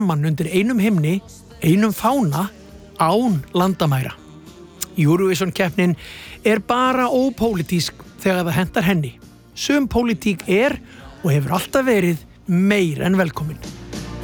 saman undir einum himni, einum fána, án landamæra. Eurovision-keppnin bara ópólitísk þegar það hentar henni. Sum pólitík og hefur alltaf verið meir en velkomin.